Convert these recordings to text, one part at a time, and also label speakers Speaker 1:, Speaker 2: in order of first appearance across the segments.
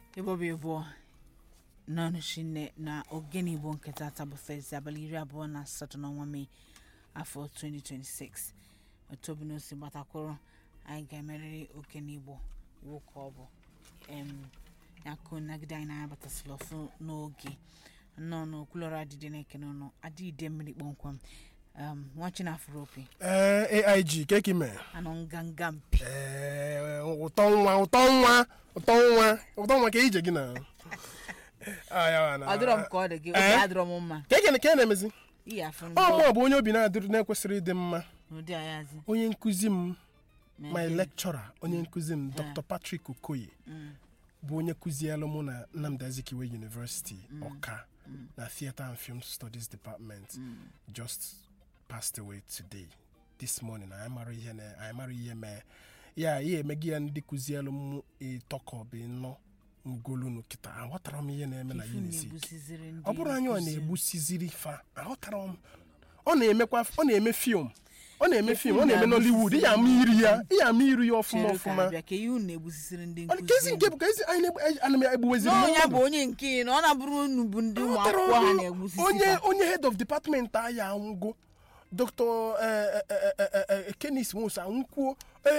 Speaker 1: Ibo nanu shine na ogeni Igbo nketa tabu Thursday abalị 28 n'ọnwa Mee afọ 2026. Otobi n'osi gbatakwuru anyị ga-emerịrị ogeni Igbo iwu ka ọ bụ yakụ nagide anyị na-abatasịla ọfụ n'oge nọ n'okwulọrọ adịdị na-ekene ọnụ adịide mmiri kpọmkwem watching Afropi
Speaker 2: AIG kekime
Speaker 1: anọ nganga mpi
Speaker 2: ụtọ nwa ka ije gị na
Speaker 1: adịrọ m ka ọ dị gị obi adịrọ m mma
Speaker 2: ka na-emezi
Speaker 1: ihe afọ
Speaker 2: ọ bụ onye obi na-ekwesịrị ịdị mma
Speaker 1: n'ụdị ayazi
Speaker 2: onye nkụzi m my lecturer onye nkụzi m Dr. Patrick Okoye bụ onye kụzielụ mụ na Nnamdi Azikiwe University Ọka na Theatre and Film Studies Department just passed away today this morning. I mara ihe mee ya emegi ya ndị kụzielụ m ịtọkọbi nọ ngolunu kịta aghọtara m ihe na-eme na Unisi ọ bụrụ anyị ọ na-egbusiziri fa aghọtara m ọ na-eme film ọ na-eme Nollywood ihe ama iri ya ọfụma kezi nke bụ kezi anyị na-egbuweziri
Speaker 1: onye bụ onye nke na ọ na-abụrụ unu bụ ndị ụmụ akwụkwọ ha na-egbusisi
Speaker 2: onye head of department anyị anwụgo Dr. Kenis Musa nkwuo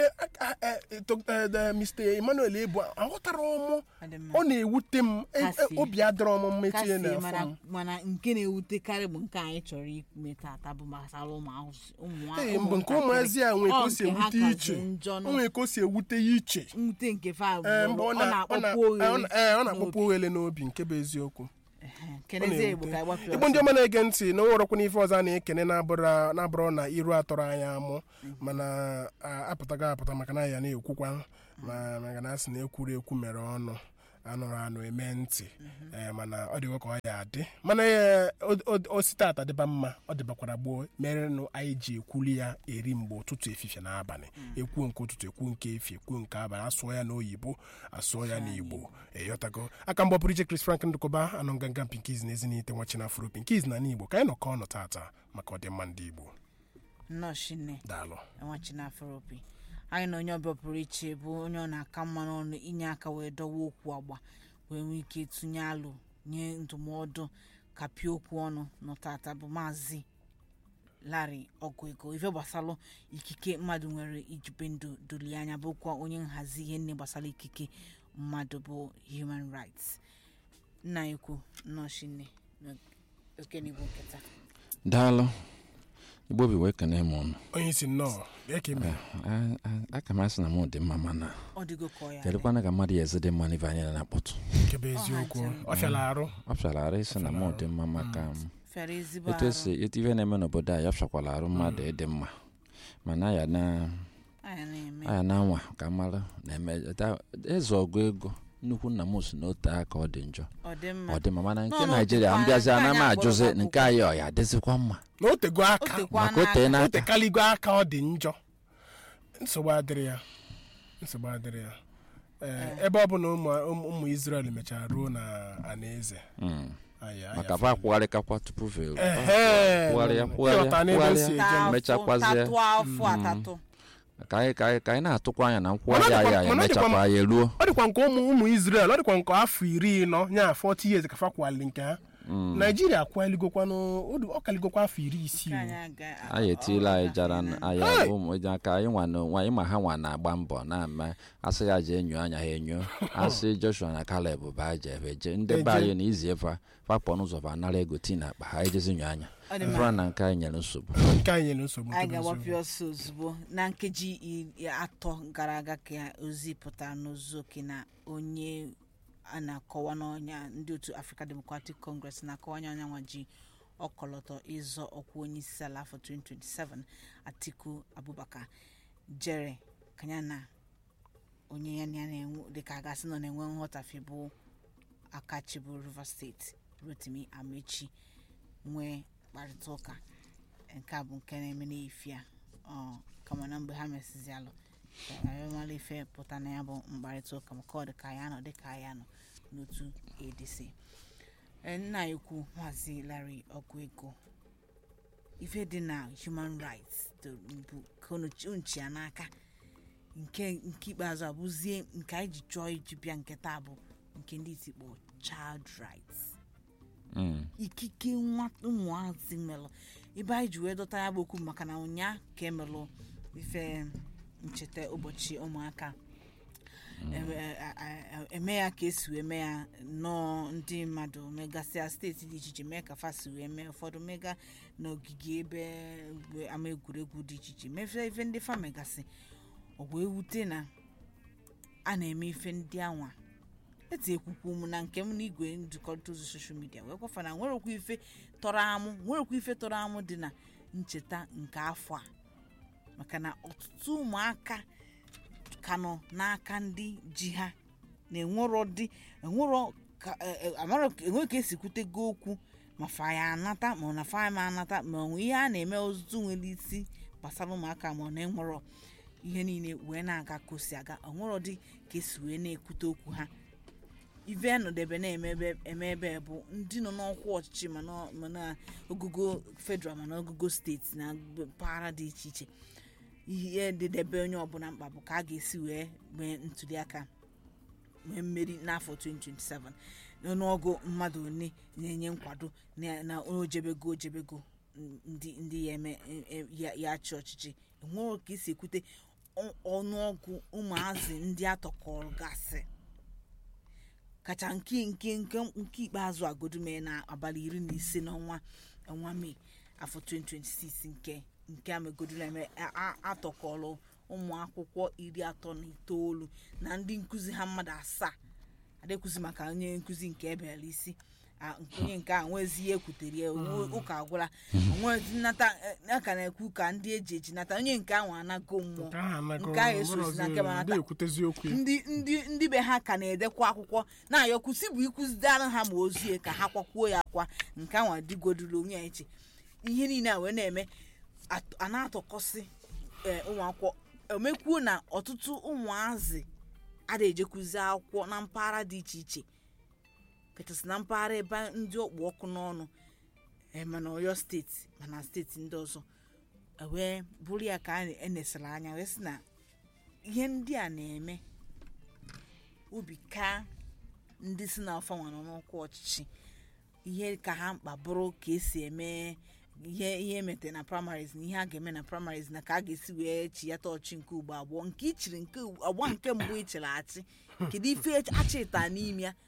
Speaker 2: Mr. Emmanuel Ebu aghọtara ọmụ ọ na-ewute m obi adịrọ m mmetụ ya n'afọ
Speaker 1: mana nke na-ewutekarị bụ nke anyị chọrọ ime tata bụ gbasara
Speaker 2: ụmụ nke ụmụazị a nwee ka o si ewute iche nwee ka o si ewute ya iche
Speaker 1: nwute nke fa
Speaker 2: ọ na-akpọkwa oghele n'obi nke bụ eziokwu Igbo ndị ọma na-ege ntị na nwerọkwa n'ife ọzọ a na-ekene na-abụrụ na iru atọrọ anyị amụ mana apụta maka na ya na-ekwukwa maka na asị na ekwuru ekwu mere ọnụ anụ eme ntị mana ọ dịgo ka ọ ya adị mana ositata dịba mma ọ dịbakwara gboo merenụ anyị ji ekwuli ya eri mgbe ụtụtụ efifie na abalị ekwu nke ụtụtụ ekwu nke efie ekwu nke abalị asụọ ya n'oyibo asụọ ya n'Igbo eyọtago aka mgbapụrụ iche Chris Frank Ndụkọba anụ nganga Pinkies na ezinite nwachina Afro Pinkies na n'Igbo ka anyị nọkọ ọnụ tata maka ọdịmma ndị Igbo daalụ
Speaker 1: nwachina Afro anyị na onye ọbịa pụrụ iche bụ onye ọ na-aka mma n'ọnụ inye aka wee dọwa okwu agba wee nwee ike tụnye alụ nye ndụmọdụ kapịa okwu ọnụ n'ọtata bụ Maazị Larry Oguego ife gbasalụ ikike mmadụ nwere ijibe ndụ doli anya bụkwa onye nhazi ihe nne gbasara ikike mmadụ bụ human rights nna ekwu nnọchinne okenigbo nketa
Speaker 3: daalụ Igbo bi wee kene m ọnụ
Speaker 2: onye isi nnọọ
Speaker 3: aka m asị na m dị mma mana
Speaker 1: ọ dịgo ka ọ ya
Speaker 3: kedụkwana ka mmadụ ya ezi dị mma n'ife anyị na-akpọtụ
Speaker 2: nke bụ eziokwu ọ fịara arụ
Speaker 3: isi na m dị mma maka etu esi ife na-eme n'obodo a ya fịakwala arụ mmadụ ịdị mma mana ya na-anwa ka mmadụ na-eme eze ọgụ ego nnukwu nna m si n'ote aka ọ dị njọ ọ dị mma mana nke Naijiria mbịazi ana m ajụzi nke anyị ọ ya adịzikwa mma
Speaker 2: n'otego aka
Speaker 3: maka
Speaker 2: otekaligo aka ọ dị njọ nsogbu adịrị ya ebe ọ bụ na ụmụ Israel mechara ruo na Anaeze
Speaker 3: maka fa kwụgharịkakwa tupu velu mechakwazie ka anyị na-atụkwa anya na nkwụgharị anyị emechakwa ya eruo
Speaker 2: ọ dịkwa nke ụmụ Israel ọ dịkwa nke afọ 10 nya 40 years ka fa kwalị nke ha Naijiria kwaligokwanụ ọ kaligokwa afọ 60
Speaker 3: anyị etila anyị jara anya ụmụ ka anyị nwa ma ha nwa na-agba mbọ na-ama asị ya je enyo anya ha enyo asị Joshua na Caleb bụ aja eje ndị be anyị na izi efa fakpọ n'ụzọ ba nara ego tii na akpa ha ejezi nyo anya mfụra na nke anyị nyere nsogbu
Speaker 1: anyị ga-agbapụ ọsọ ozugbo na nkeji 3 gara aga ka ozi pụtara n'ozuoke na onye a na-akọwa n'ọnya ndị otu African Democratic Congress na-akọwa anya nwa ji ọkọlọtọ ịzọ ọkwa onye isi ala afọ 2027 Atiku Abubakar jere kanya na onye ya na-enwe dịka agasị nọ na-enwe nghọtafe bụ Akachibu Rivers State Rotimi Amechi nwee mkparịta ụka nke a bụ nke na-eme n'ifia kama na mgbe ha mesizi alụ mara ife pụta na ya bụ mkparịta ụka maka ọ dịka ya nọ n'otu ADC nna ekwu Maazị Larry Oguego ife dị na human rights bụ konchi n'aka nke ikpeazụ abụzie nke anyị ji chọọ iji bịa nke taa bụ nke ndị itikpo child rights ikike ụmụazị melụ ebe anyị ji wee dọta ya bụ okwu maka na ụnya ka emelụ ife ncheta ụbọchị ụmụaka eme ya ka esi wee mee ya nnọọ ndị mmadụ megasịa steeti dị iche iche mee ka fasi wee mee ụfọdụ mega n'ogige ebe ama egwuregwu dị iche iche mefe ife ndị fa megasị ọ wee wute na a na-eme ife ndị anwa eti ekwukwu m na nke m n'igwe njikọrịta ozi soshal midia wee kwafa na nwerekwa ife tọrọ amụ dị na ncheta nke afọ a maka na ọtụtụ ụmụaka ka nọ n'aka ndị ji ha na-enwero ka esi kwutego okwu ma fa ya anata ma ọ na fa ma anata ma onwe ihe a na-eme ozuzu nwere isi gbasara ụmụaka ma ọ na-enwero ihe niile wee na-aga ka o si aga onwero dị ka esi wee na-ekwute okwu ha ive nọdebe na-eme ebe bụ ndị nọ n'ọkwa ọchịchị ma na ogogo federal ma na ogogo steeti na mpaghara dị iche iche ihe dịdebe onye ọbụla mkpa bụ ka a ga-esi wee mee ntuliaka wee mmeri n'afọ 2027 n'ọnụọgụ mmadụ one na-enye nkwado na ojebego ndị ya eme ya achị ọchịchị enwere ka esi ekwute ọnụọgụ ụmụazị ndị atọkọrọ gasị kacha nke ikpeazụ agodume na abalị 15 n'ọnwa Mee afọ 2026 nke amegodula eme atọkọrọ ụmụ akwụkwọ 39 na ndị nkụzi ha mmadụ 7 adịkwụzi maka onye nkụzi nke ebere isi onye nke a nwezi ihe ekwutere ụka agwụla onwezi nnata aka na-ekwu ka ndị eji nata onye nke ahụ anago mmụọ nke ahụ esozi na nke manata ndị be ha ka na-edekwa akwụkwọ na-ayọkwụsị bụ ịkụzidara ha ma ozie ka ha kwakwuo ya akwa nke ahụ adịgodulu onye eche ihe niile a wee na-eme a na-atọkọsị ụmụakwụkwọ emekwuo na ọtụtụ ụmụazị ada ejekụzi akwụkwọ na mpaghara dị iche iche kachasị na mpaghara ebe ndị ọkpụ ọkụ n'ọnụ mana Ọyọ steeti mana steeti ndị ọzọ wee bụrụ ya ka a enesara anya wee sị na ihe ndị a na-eme obi ka ndị si n'afọ nwa nọ n'ọkwa ọchịchị ihe ka ha mkpa bụrụ ka esi eme ihe emete na primaries na ihe a ga-eme na primaries na ka a ga-esi wee chiyata ọchị nke ugbo abụọ nke ichiri nke agba nke mbụ ichiri achị kedu ife achịta n'ime ya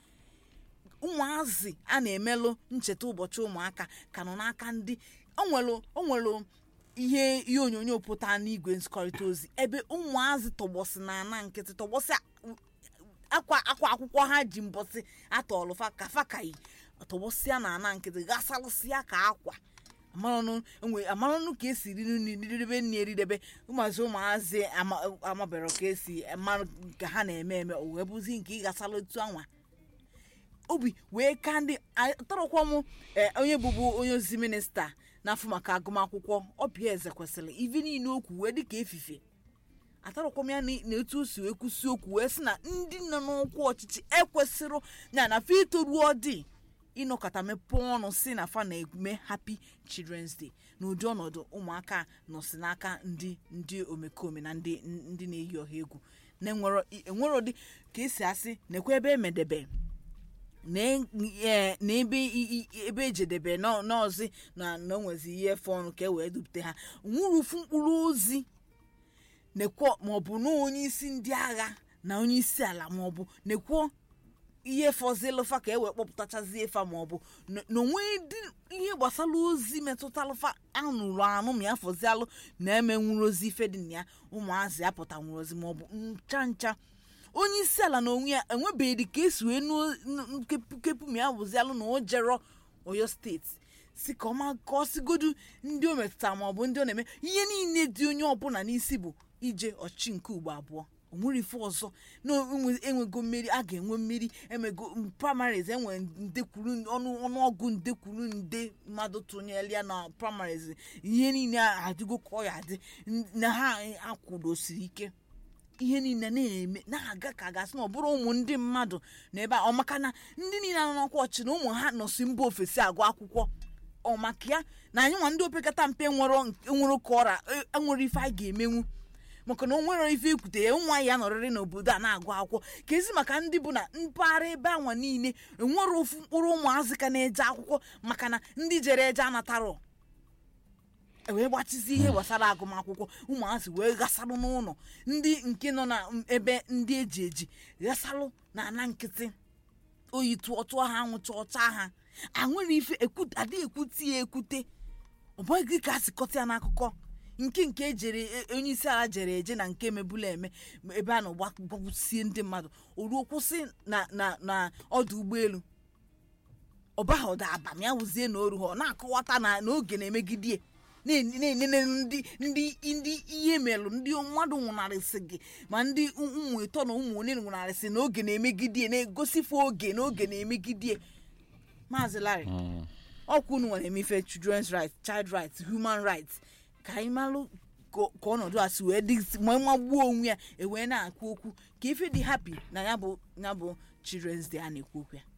Speaker 1: ụmụazị a na-emelụ ncheta ụbọchị ụmụaka ka nọ n'aka ndị onwelu ihe onyonyo pụta n'igwe nzikọrịta ozi ebe ụmụazị tọgbọsị na ana nkịtị tọgbọsị akwa akwụkwọ ha ji mbọsị atọlụfa ka fakayi tọgbọsịa na ana nkịtị gasalụsịa ka akwa amarọnụ ka esi ridebe nri eridebe ụmụazị amabero ka esi marụ ka ha na-eme wee bụzi nke ịgasala otu anwa obi wee ka ndị atọrọkwa m onye bụbu onye ozi minista n'afọ maka agụmakwụkwọ ọbịa eze kwesịrị ivi niile okwu wee dịka efife atọrọkwa m ya na etu o si wee kwụsị okwu wee sị na ndị nọ n'ọkwa ọchịchị ekwesịrị ya na fa itoruo dị ịnọkọta mepee ọnụ si na fa na-eme Happy Children's Day n'ụdị ọnọdụ ụmụaka nọsi n'aka ndị omekome na ndị na-eyi ọha egwu na-enwero dị ka esi asị nekwa ebe emedebe na ebe ejedebe n'ọzi na onwezi ihe efe ọnụ ka e wee dupụta ha nwurufu mkpụrụ ozi nekwo maọbụ na onye isi ndị agha na onye isi ala maọbụ nekwo ihe fọzilụfa ka e wee kpọpụtachazie fa maọbụ na onwe ihe gbasara ozi metụtalụfa anụrụ ma ya fọzialụ na-eme nwuru ozi ife dị na ya ụmụazị apụta nwuru ozi maọbụ ncha onye isi ala na onwe ya enwebeghị ka esi wee kepu ma ya bụzialụ na o jero Ọyọ steeti si ka ọ sigodu ndị o metụtara maọbụ ndị ọ na-eme ihe niile dị onye ọbụla n'isi bụ ije ọchị nke ugbo abụọ onwere ife ọzọ na enwego mmeri a ga-enwe mmeri emego primaries enwe ndekwuru ọnụọgụ ndekwuru nde mmadụ tụnyere ya na primaries ihe niile adịgo ka ọ ya adị na ha akwụdosiri ike ihe niile na-eme na-aga ka gasị na ọ bụrụ ụmụ ndị mmadụ n'ebe a ọmaka na ndị niile nọ n'ọkwa ọchị na ụmụ ha nọsi mba ofesi agụ akwụkwọ ọmaka ya na anyị nwa ndị opekata mpe nwere ka ọra enwere ife anyị ga-emenwu maka na o nwere ife ikwute ya nwa ya nọrịrị n'obodo a na-agụ akwụkwọ ka ezi maka ndị bụ na mpaghara ebe anwa niile enwere ofu mkpụrụ ụmụazị ka na-eje akwụkwọ maka na ndị jere eje anatarọ wee gbachizi ihe gbasara agụmakwụkwọ ụmụazị wee ghasalụ n'ụlọ ndị nke nọ na ebe ndị eji eji ghasalụ na ana nkịtị oyi tụọ ha anwụ chọcha ha anwere ife adịghị ekwute ya ekwute ọ bụghị ka a si kọta ya n'akụkọ nke ejere onye isi ala jere eje na nke emebula eme ebe a na gbagbusie ndị mmadụ o ruo kwụsị na ọdụ ụgbọelu ọbaha ọda abam ya wụzie na oru ha na-akọwata na oge na-emegide na-enene ndị ihe melụ ndị mmadụ nwụnarịsị gị ma ndị ụmụ ịtọ na ụmụ onye nwụnarịsị na oge na-emegide na-egosifu oge na oge na-emegide. Maazị Larry ọkwụ unu nwere emefe children's rights, child rights, human rights ka anyị malụ ka ọnọdụ a si wee dị ma magbuo onwe ya ewee na-akwu okwu ka ife dị happy na ya bụ children's day a na-ekwu okwu ya.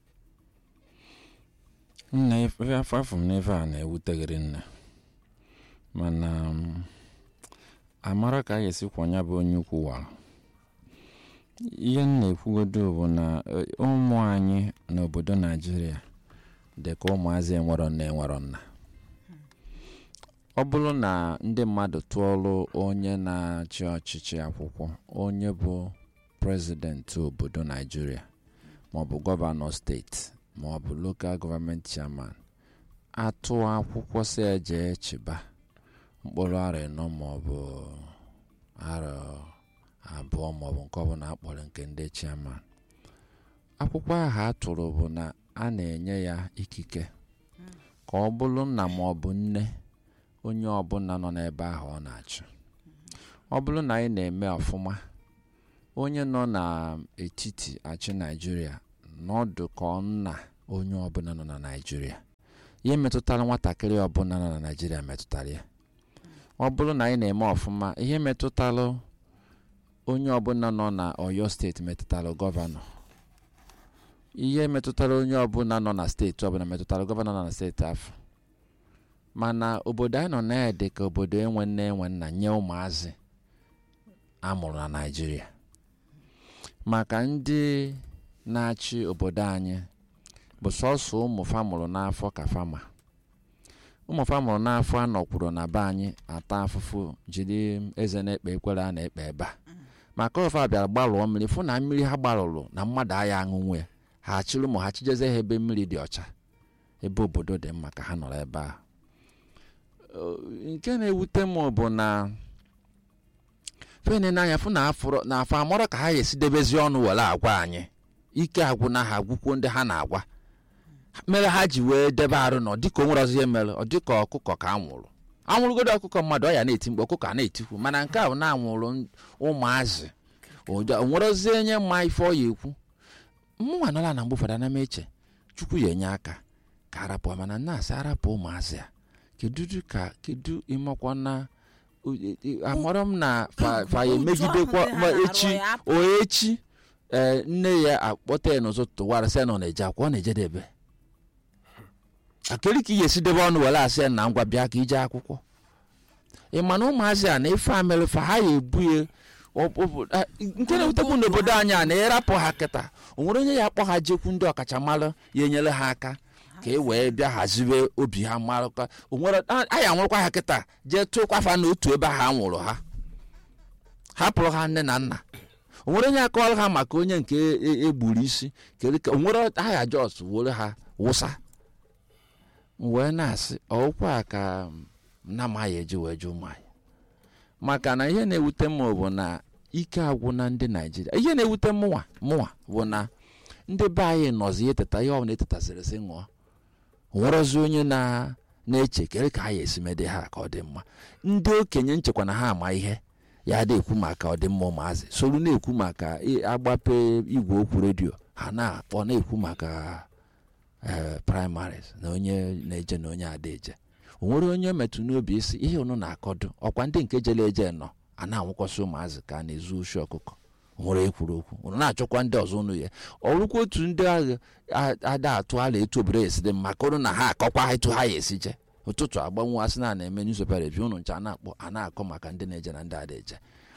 Speaker 3: Nna afọ m n'ife a na-ewuteghịrị nna mana amara ka a ga-esi kwanya bụ onye ukwu wara ihe m na-ekwugodo bụ na ụmụ anyị n'obodo Naijiria dị ka ụmụazị enwero nna ọ bụrụ na ndị mmadụ tụọlụ onye na-achị ọchịchị akwụkwọ onye bụ prezidenti obodo Naijiria maọbụ gọvanọ steeti maọbụ lokal gọọmenti chairman atụ akwụkwọ si eje echiba mkpụrụ arọ ịnọ maọbụ arọ abụọ maọbụ nke ọbụla akpọrọ nke ndị chairman akwụkwọ ahụ atụrụ bụ na a na-enye ya ikike ka ọ bụrụ nna maọbụ nne onye ọbụla nọ n'ebe ahụ ọ na-achị. Ọ bụrụ na anyị na-eme ọfụma onye nọ n'etiti achị Naijiria n'ọdụ ka nna onye ọbụla nọ na Naijiria ihe metụtara nwatakịrị ọbụla nọ na Naijiria metụtara ya. Ọ bụrụ na anyị na-eme ọfụma ihe metụtara onye ọbụla nọ na Oyo steeti metụtara gọvanọ, ihe metụtara onye ọbụla nọ na steeti ọbụla metụtara gọvanọ nọ na steeti afọ. Mana obodo anyị nọ na dị ka obodo enwe nna nye ụmụazị amụrụ na Naijiria maka ndị na-achị obodo anyị bụ sọsọ ụmụ famụrụ n'afọ ka fama. Ụmụ famụrụ n'afọ anọkwuru na be anyị ata afụfụ jiri eze na-ekpe ekwere a na-ekpe ebe a maka ofe bịara gbalụọ mmiri fụ na mmiri ha gbarụrụ na mmadụ agha aṅụnwe ha chịrị ụmụ ha chijeze ha ebe mmiri dị ọcha ebe obodo dị mma ka ha nọrọ ebe ahụ. Nke na-ewute m bụ na fene n'anya fụ na afọ amụrụ ka ha ga-esi debezi ọnụ were agwa anyị ike agwụ na ha agwụkwuo ndị ha na-agwa mere ha ji wee debe arụ nọ dịka o nwere ọzọ ihe mere ọ dịka ọkụkọ ka anwụrụgodo ọkụkọ mmadụ ọ ya na-eti mkpu ọkụkọ a na-etikwu mana nke ahụ na-anwụrụ ụmụazị o nwere ozi enye mma ife ọ ya ekwu mụnwa nọla na mgbe ụfọdụ ana m eche Chukwu ya enye aka ka arapụ mana na-asị arapụ ụmụazị a kedu ịmakwa na amara m na fa ya emegidekwa echi nne ya akpọta ya n'ụzọ tụwara sị na ọ na-eje akwụkwọ ọ na-ejedebe akịrị ka ị esi debe ọnụ were asị na ngwa bịa ka ije akwụkwọ. Ị ma na ụmụazị a na ife amere fa ha ya ebu ya nke na-ewutekwu n'obodo anyị a na-erapụ ha kịta o nwere onye ya akpọ ha jekwu ndị ọkachamara ya enyere ha aka ka e wee bịa haziwe obi ha mara ka o nwere anyị anwụrụkwa ha kịta jee tụkwafa n'otu ebe ha nwụrụ ha hapụrụ ha nne na nna. O nwere onye akọwara ha maka onye nke egburu isi o nwere aha Jos were ha wụsa wee na-asị ọkwa ka na amaghị eji wee jụ ụmụ anyị maka na ihe na-ewute m bụ na ike agwụ na ndị Naijiria. Ihe na-ewute mụnwa bụ na ndị be anyị nọzi eteta ihe ọ na-etetasịrị sị ṅụọ nwerozi onye na-eche kere ka ha ya esimede ha ka ọ dị mma. Ndị okenye nchekwa na ha ama ihe ya dị ekwu maka ọdịmma ụmụazị soro na-ekwu maka agbape igwe okwu redio ha na-akpọ na-ekwu maka primaries na onye na-eje na onye ada eje. O nwere onye metụ n'obi isi ihe unu na-akọdụ ọkwa ndị nke jele eje nọ a na-anwụkwasị ụmụazị ka a na-ezu oshi ọkụkọ. O nwere ekwuru okwu unu na-achọkwa ndị ọzọ unu ya ọrụkwa otu ndị agha ada atụ ala etu obodo ya esi dị mma ka unu na ha akọkwa ha etu ha ya esi je ụtụtụ agbanwe asị na na-eme newspaper review unu ncha na-akpọ a na-akọ maka ndị na-eje na ndị ada eje.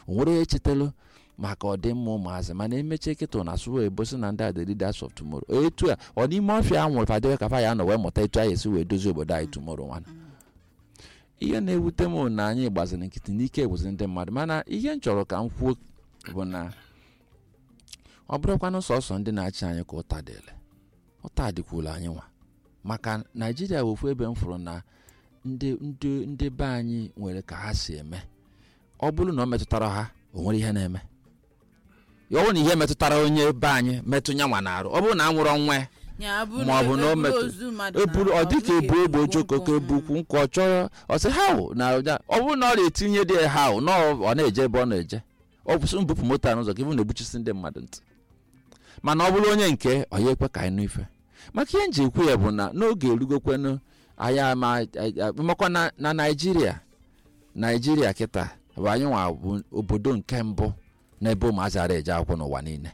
Speaker 3: o nwere echetelu maka ọdịmma ụmụazị mana emechi kịta na asụ wee bosi na ndị a the leaders of tomorrow etu a ọ n'ime ọfịa a nwụrụ fadebe ka fa ya nọ wee mụta etu anyị esi wee dozie obodo anyị tomorrow nwana ihe na-ewute m na anyị gbaziri nkịtị n'ike egwuzi ndị mmadụ mana ihe m chọrọ ka m kwuo bụ na ọ bụrụkwanụ sọsọ ndị na-achị anyị ka ụta dịkwula anyị nwa maka Naijiria wofu ebe m fụrụ na ndị be anyị nwere ka ha si eme ọ bụrụ na ọ metụtara ha o nwere ihe na-eme ya ọ bụ na ihe metụtara onye be anyị metụ nyanwa na-arụ ọ bụrụ na a nwụrụ ọnwa ma ọ bụ na o metụ ọ dịka ebu egbe ojoko ka ebukwu nke ọ chọrọ ọsị ha na ọ bụrụ na ọ na-etinye dị ha na ọ na-eje ebe ọ na-eje ọ bụ mbupụ moto n'ụzọ ka ịbụ na-egbuchisi ndị mmadụ ntị mana ọ bụrụ onye nke ọ ya ekwe ka anyị nụ ife maka ihe nji ekwu ya bụ na n'oge erugokwenụ anyị makwa na Naijiria kịta bụ anyị nwa bụ obodo nke mbụ n'ebe ụmụazị ara eje akwụkwọ n'ụwa niile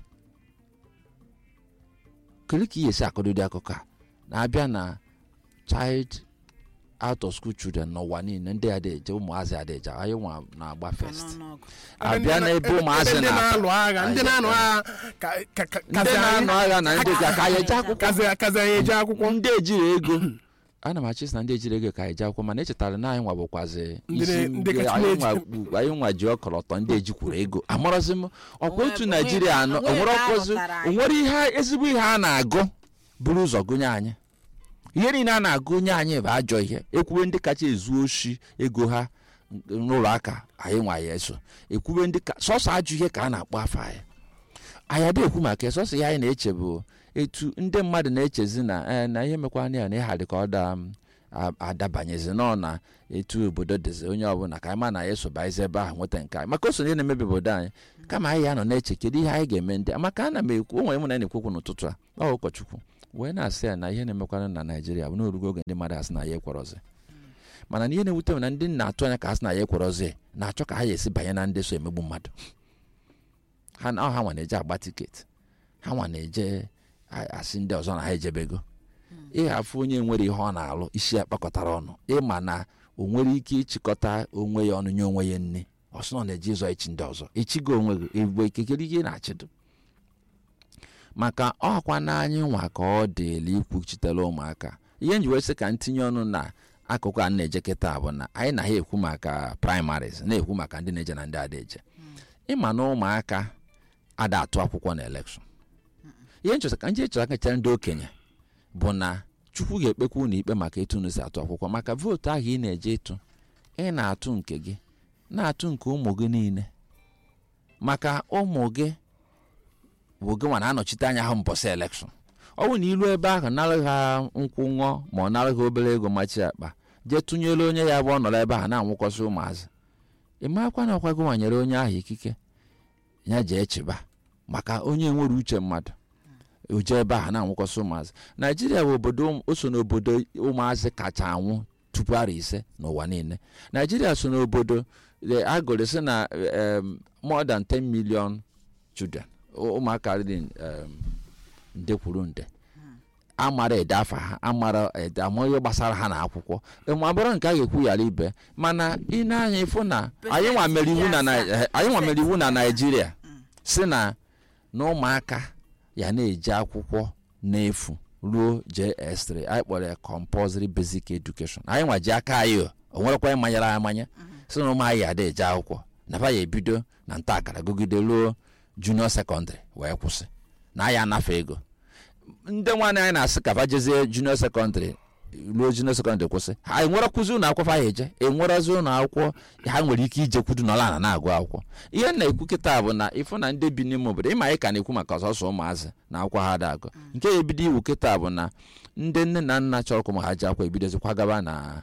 Speaker 3: kedu ka ihe esi akọdodi akụkọ a na-abịa na child out of school children n'ụwa niile ndị adeje ụmụazị adeje anyị nwa na-agba first abịa n'ebe ụmụazị
Speaker 2: na-alụ agha ndị na-anụ
Speaker 3: agha na ndị ka anyị eje akwụkwọ ndị ejiri ego ana m achị na ndị ejiri ego ka anyị eje akwụkwọ mana echetara na anyị nwa bụkwazi anyị nwa ji ọkọlọtọ ndị ejikwuru ego amarọzi m ọkwa otu Naijiria anọ onwere ihe ezigbo ihe a na-agụ buru ụzọ gụnye anyị ihe niile a na-agụnye anyị bụ ajọ ihe ekwube ndị kacha ezu oshi ego ha n'ụlọ aka anyị nwa ya eso ekwube ndị sọsọ ajọ ihe ka a na-akpọ afọ anyị adị ekwu maka sọsọ ihe anyị na-eche bụ etu ndị mmadụ na-echezi na ihe mekwana ya na ịha dị ka ọ adabanyezi nọ na etu obodo dịzi onye ọbụla ka anyị ma na ya esobazi ebe ahụ nweta nke anyị maka oso ihe na-emebi obodo anyị kama anyị ya nọ na-eche kedu ihe anyị ga-eme ndị maka ana m ekwu onwe m na na-ekwukwu n'ụtụtụ a ọ ụkọchukwu wee na-asị ya na ihe na-emekwana na Naijiria bụ n'orugo oge ndị mmadụ asị na ya ekwerọzi mana ihe na-ewute m na ndị na-atụ anya ka asị na ya ekwerọzi na-achọ ka ha ya esi banye na ndị so emegbu mmadụ ha nwa na-eje agba tiketi ha nwa na-eje asị ndị ọzọ na ha ejebego ịhafụ onye nwere ihe ọ na-alụ isi ya kpakọtara ọnụ ịma na o nwere ike ịchịkọta onwe ya ọnụ nye onwe ya nne ọsọ nọ na-eji ịzọ ichi ndị ọzọ echigo onwe gị ebube ikekere ihe na-achịdo maka ọkwa n'anyị nwa ka ọ dịla ikwuchitere ụmụaka ihe nji wee sị ka ntinye ọnụ na akụkụ a na-eje kịta bụ na anyị na ha ekwu maka primaries na-ekwu maka ndị na-eje na ndị adaeje ịma na ụmụaka ada atụ akwụkwọ na elekshọn ihe nchọsa ka nje chọrọ akachara ndị okenye bụ na Chukwu ga-ekpekwu na ikpe maka etu unu si atụ akwụkwọ maka vootu ahụ ị na-eje ịtụ ị na-atụ nke gị na-atụ nke ụmụ gị niile maka ụmụ gị bụ gị nwa na-anọchite anya ha mbọsị elekshọn ọ bụ na ilu ebe ahụ nara ha nkwụ ṅụọ ma ọ nara ha obere ego machi akpa jee tụnyere onye ya bụ ọ nọrọ ebe ahụ na-anwụkwọsị ụmụazị ị marakwa na ọkwa gị nwanyere onye ahụ ikike ya jee chịba maka onye nwere uche mmadụ oje ebe ahụ na-anwụkwọsị ụmụazị Naijiria bụ obodo o so n'obodo ụmụazị kacha anwụ tupu ara ise n'ụwa niile Naijiria so n'obodo agụrụ sị na more than 10 million children ụmụaka dị nde kwuru nde amara ede afa ha amara ede amaghị gbasara ha na akwụkwọ ma bụrụ nke a ga-ekwu yara ibe mana ị na-anya ịfụ na anyị nwa mere iwu na Naijiria si na ụmụaka ya na-eji akwụkwọ n'efu ruo JS3 anyị kpọrọ ya compulsory basic education anyị nwa ji aka anyị o nwerekwa ịmanyere amanya si na ụmụ anyị ada eje akwụkwọ na ya ebido na nta akara gụgide ruo junior secondary wee kwụsị na ya anafe ego ndị nwanne anyị na-asị ka fa jezie junior secondary ruo junior secondary kwụsị ha enwere kụzi ụlọ akwụkwọ ha eje enwerezi ụlọ akwụkwọ ha nwere ike ije kwudu n'ọla na-agụ akwụkwọ ihe na-ekwu kịta bụ na ịfụ na ndị bi n'ime obodo ịma anyị ka na-ekwu maka ọsọsọ ụmụazị na akwụkwọ ha da-agụ nke ya ebido iwu kịta bụ na ndị nne na nna chọrọ ka ụmụ ha ji akwụkwọ ebidozikwa gaba na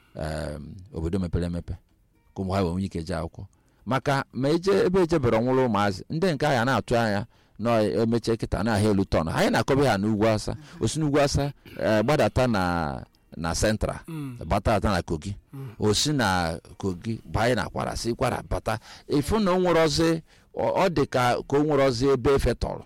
Speaker 3: obodo mepere emepe ka ụmụ ha nwee ike jee akwụkwọ maka ma ebe ejebere ọnwụrụ ụmụazị ndị nke ahụ na-atụ anya na emeche kịta na ahịa elu tọn anyị na-akọbe ha n'ugwu asa osi n'ugwu asa gbadata na central batata na Kogi osi na Kogi banye na Kwara si Kwara bata ịfụ na o nwere ọzọ ọ dị ka o nwere ọzọ ebe efe tọrọ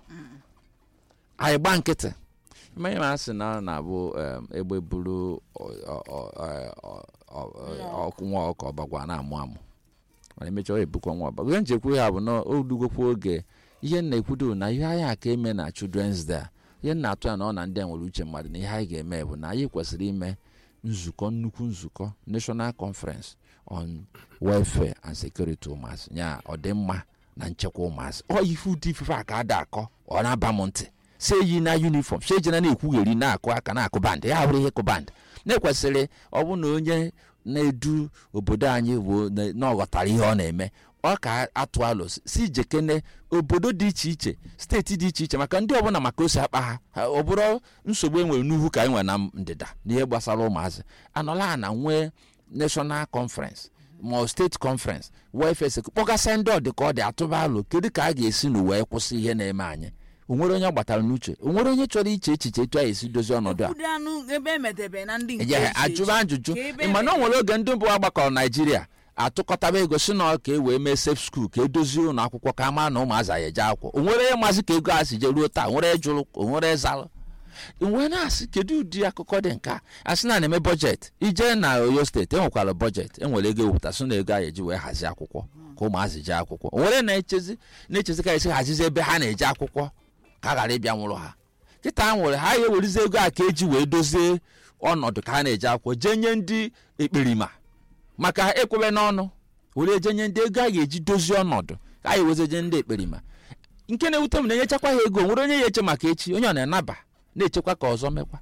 Speaker 3: anyị gba nkịtị mmanya ma asị na na-abụ egbe buru nwa ọkọ ọbagwa na-amụ amụ mana emechaa ebukwa nwa ọba ihe njekwu ha bụ na odugokwa oge ihe na-ekwudo na ihe anyị aka eme na Children's Day ihe na-atụ ya na ọ na ndị nwere uche mmadụ na ihe anyị ga-eme bụ na anyị kwesịrị ime nnukwu nzukọ National Conference on Welfare and Security ụmụazị nya ọdịmma na nchekwa ụmụazị ife ụdị ifufe a ka ada akọ ọ na-aba m ntị si eyi na uniform si ejena na-ekwugheri na-akụ aka na-akụ bandị ya bụrụ ihe kụ bandị na-ekwesịrị ọ bụ na onye na-edu obodo anyị bụ na ọ ghọtara ihe ọ na-eme ọ ka atụ alụ si jekene obodo dị iche iche steeti dị iche iche maka ndị ọbụla maka ose akpa ha ọ bụrụ nsogbu enwere n'ugwu ka anyị nwere na ndịda n'ihe gbasara ụmụazị anọla na nwee national conference ma steeti conference welfare kpọgasị ndị ọdị ka ọ dị atụba alụ kedu ka a ga-esi na wee kwụsị ihe na-eme anyị onwere onye gbatara n'uche onwere onye chọrọ iche echiche etu anyị esi dozie ọnọdụ a ajụba ajụjụ mana o nwere oge ndị mbụ agbakọrọ Naijiria atụkọtaba ego si na ka e wee mee safe school ka edozie ụlọ akwụkwọ ka ama na ụmụazị anyị eje akwụkwọ onwere maazị ka ego a si je ruo taa onwere jụrụ onwere zalụ enwere na-asị kedu ụdị akụkọ dị nke a sị na-eme bọjetị ije na Oyo steeti enwekwara bọjetị enwere ego ewepụta so na ego anyị eji wee hazie akwụkwọ ka ụmụazị jee akwụkwọ onwere na-echezi ka esi hazizi ebe ha na-eje akwụkwọ ka a ghara ịbịa nwụrụ ha kịta nwere ha ya ewerizi ego a ka eji wee dozie ọnọdụ ka ha na-eje akwụkwọ jee nye ndị ekperima maka ekwebe n'ọnụ were jenye ndị ego a ga-eji dozie ọnọdụ ka anyị wezeje ndị ekperima nke na-ewute m na-enyechakwa ha ego nwere onye ya eche maka echi onye ọ na-anaba na-echekwa ka ọzọ mekwa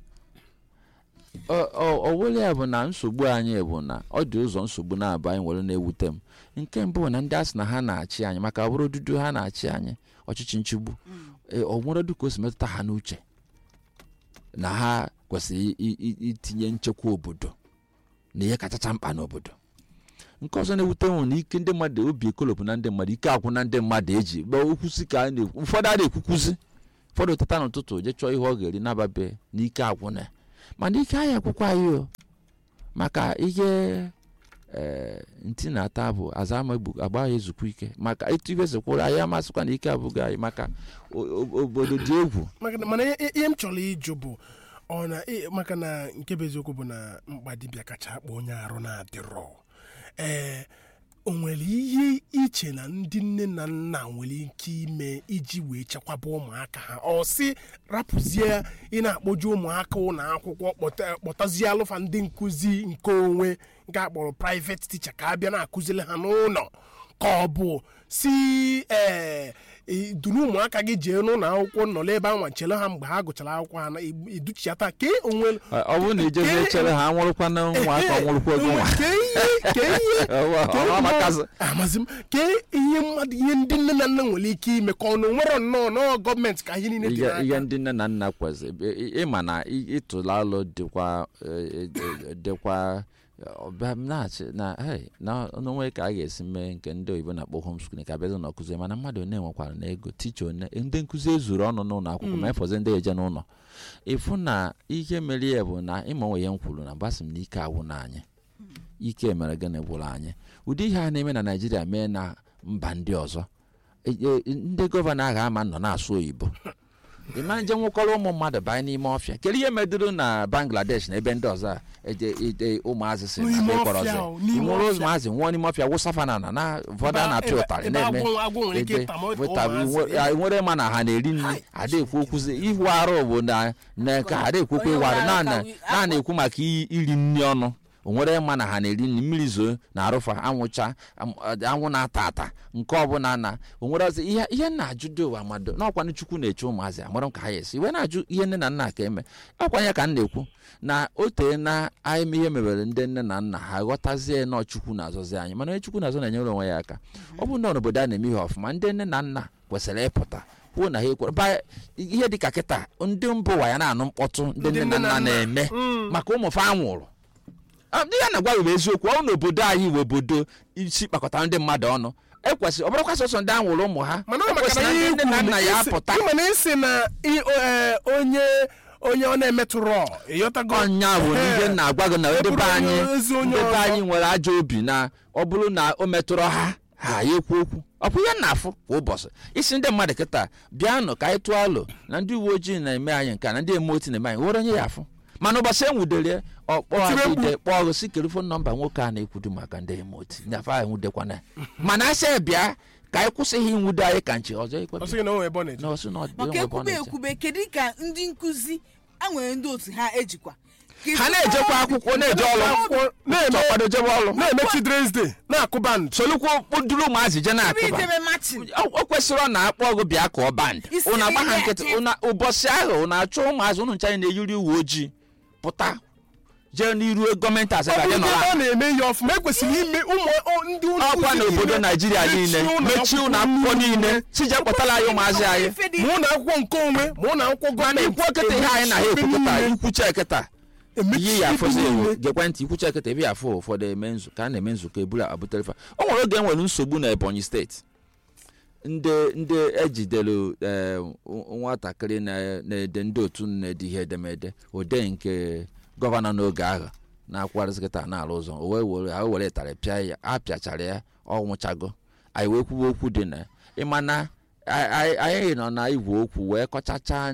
Speaker 3: ọwụle ya bụ na nsogbu anyị bụ na ọ dị ụzọ nsogbu na-abụ anyị nwere na-ewute m nke mbụ na ndị asị na ha na-achị anyị maka bụrụ odudu ha na-achị anyị ọchịchị nchigbu ọ nwere dịka o si metụta ha n'uche na ha kwesịrị itinye nchekwa obodo na ihe kachacha mkpa n'obodo nke ọzọ na-ewute m na ike ndị mmadụ obi ekolopụ na ndị mmadụ ike agwụ na ndị mmadụ eji okwusi ka ụfọdụ a na-ekwukwuzi ụfọdụ teta n'ụtụtụ je chọọ ihe ọ ga-eri n'ababe n'ike agwụ na mana ike anyị akwụkwọ anyị maka ihe ntị na-ata bụ azama agba ya ezukwa ike maka etu ibe sekwụrụ anyị amasịkwa na ike abụghị anyị maka obodo dị egwu
Speaker 2: mana ihe m chọrọ ịjụ bụ maka na nke bụ eziokwu bụ na mkpa dibịa kacha akpa onye arụ na-adịrọ o nwere ihe iche na ndị nne na nna nwere ike ime iji wee chekwaba ụmụaka ha ọ sị rapụzie ị na-akpọju ụmụaka ụlọ akwụkwọ kpọtazie alụfa ndị nkụzi nke onwe nke akpọrọ private teacher ka a bịa na-akụziri ha n'ụlọ ka ọ bụ si duru ụmụaka gị jee n'ụlọ akwụkwọ nọrọ ebe anwa chere ha mgbe ha gụchara akwụkwọ ha na-educhiata ka onwe
Speaker 3: ọ bụrụ na ijezi echere ha nwụrụkwa na ụmụaka nwụrụkwa oge
Speaker 2: amazi m ka ihe ndị nne na nna nwere ike ime ka ọ na nwere nnọọ gọọmenti ka ihe niile dị n'aka
Speaker 3: ihe ndị nne na nna kwesịrị ịma na ịtụla alụ dịkwa n'onwe ka a ga-esi mee nke ndị oyibo na-akpọ homeschooling ka bịazi n'ọkụzi mana mmadụ one nwekwara na ego ticha one ndị nkụzi ezuru ọnụ n'ụlọ akwụkwọ ma efọzi ndị eje n'ụlọ ịfụ na ihe mere ya bụ na ịmanwe ihe m kwuru na gbasị m na ike agwụ na anyị ike mere gịnị gwụrụ anyị ụdị ihe a na-eme na Naịjirịa mee na mba ndị ọzọ ndị gọvanọ ahụ ama nọ na-asụ oyibo ịma nje nwekọrọ ụmụ mmadụ banye n'ime ọfịa kedu ihe medụrụ na Bangladesh na ebe ndị ọzọ eje ụmụazị si na ịkpọrọ ọzọ nwere ụmụazị nwụọ n'ime ọfịa wụsafa na ụfọdụ a na-apịa ụtarị na-eme nwere ma na ha na-eri nri ada ekwu okwuzi iwu arụ bụ na ka ha ekwukwa ịwarụ naanị ekwu maka iri nri ọnụ onwere ma na ha na-eri nri mmiri zoo na arụfa anwụ na-ata ata nke ọbụla na onwere ọzọ ihe na-ajụdo ụwa mmadụ n'ọkwanụ Chukwu na-eche ụmụazị amara m ka ha esi iwe na-ajụ ihe nne na nna ka eme ọkwanye ka m na-ekwu na ote na anyị ihe mebere ndị nne na nna ha ghọtazie na Chukwu na-azọzi anyị mana onye Chukwu na-azọ na-enyere onwe ya aka ọ bụ na n'obodo a na-eme ihe ọfụma ndị nne na nna kwesịrị ịpụta kwuo na ha ekwere ihe dịka kịta ndị mba ụwa ya na-anụ mkpọtụ ndị nne na nna na-eme maka ụmụ fa anwụrụ ya na-agwa bụ eziokwu ọ n'obodo anyị bụ obodo isi kpakọta ndị mmadụ ọnụ ekwesịrị ọ bụrụkwa sọsọ ndị anwụrụ ụmụ ha ekwesịrị ndị nne na nna ya apụta
Speaker 2: mana isi na onye ọ na-emetụrụ
Speaker 3: ọnya bụ ihe na-agwa gị na ndị be anyị nwere ajọ obi na ọ bụrụ na o metụrụ ha ya ekwu okwu ọ bụ ihe na-afụ kwa ụbọchị isi ndị mmadụ kịta bịanụ ka anyị tụọ alụ na ndị uwe ojii na-eme anyị nke na ndị eme oti na-eme anyị nwere onye ya afụ mana ụbọchị enwudere ọkpọ kpọọ si telefon nọmba nwoke a na-ekwudu maka ndị emoti nyafe anyị nwudekwana mana asị bịa ka anyị kwụsịghị nwude anyị ka nche ọzọ
Speaker 1: maka ekwube kedu ka ndị nkụzi enwere ndị otu ha ejikwa
Speaker 3: ha na-ejekwa akwụkwọ na-eje ọrụ na-eme ọrụ
Speaker 2: na-eme Children's Day na-akụ band
Speaker 3: solukwu duru ụmụazị je na-akụ o kwesịrị na akpọ ọgụ bịa ka ọ band ụna agba ha nkịtị ụbọchị ahụ ụna achọ ụmụazị ụnụ ncha na-eyiri uwe ojii pụta jee n'iru gọọmenti asagaje nọ
Speaker 2: ha na-eme ihe ọfụma ekwesịrị ime ndị
Speaker 3: ọkwa n'obodo Naijiria niile mechie ụlọ akwụkwọ niile sije kpọtara anyị ụmụazị anyị
Speaker 2: ma ụlọ akwụkwọ nke onwe ma ụlọ akwụkwọ gọọmenti
Speaker 3: ikwu kịta ihe anyị na ha ekwukọta ikwucha kịta ihe ya afọzi gekwentị ikwucha kịta ebe ya afọ ụfọdụ eme nzukọ a na-eme nzukọ ebula abuterefa o nwere oge enwere nsogbu na Ebonyi steeti ndị ejidere nwatakịrị na-ede ndị otu na-ede ihe edemede ode nke gọvanọ n'oge ahụ na-akwụgharịsị kịta na-alụ ụzọ o were tarị pịa ya apịachara ya ọ nwụchago anyị wee kwuwe okwu dị na ịmana anyị nọ na igwe okwu wee kọchacha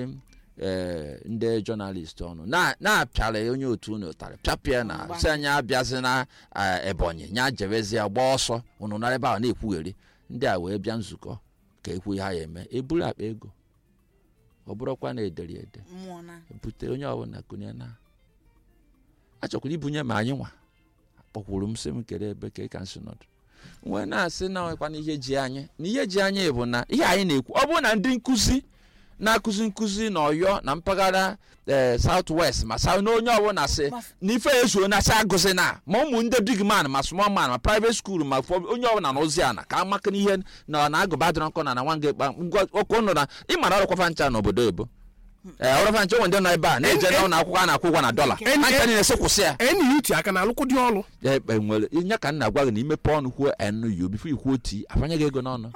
Speaker 3: ndị jọnalist ọnụ na-apịara onye otu unu ụtarị pịapịa na si anyị abịazi na Ebonyi nya jebezi ya gbaa ọsọ unu nara ebe ahụ na-ekwugheri ndị a wee bịa nzukọ ka ekwu ha ya eme eburu akpa ego ọ bụrụkwa na ederi ede ebute onye ọbụla kụnye na achọkwara ibunye ma anyị nwa kpọkwuru m sị m kere ebe ka ka nsi nọdụ wee na-asị na nwekwa na ihe ji anyị bụ na ihe anyị na-ekwu ọ bụrụ na ndị nkụzi na-akụzi na Ọyọ na mpaghara South West ma na onye ọbụla sị na ife ezuo na sị agụzi na ma ụmụ ndị big man ma small man ma private school ma onye ọbụla na ozi ana ka amaka n'ihe na agụba dịrọ nkọ na nwa ngekpa okwu nọ na ịmara ọrụkwafa ncha n'obodo ebo ọrụfa ncha onwe ndị nọ ebe a na-eje n'ụlọ akwụkwọ a na-akwụ ụgwọ na dọla anya na-esi kwụsị ya
Speaker 2: NUT aka na alụkwụ dị ọrụ
Speaker 3: nwere nye ka nna gwa gị na imepe ọnụ kwuo NU bifo ikwuo ti afanye gị ego n'ọnụ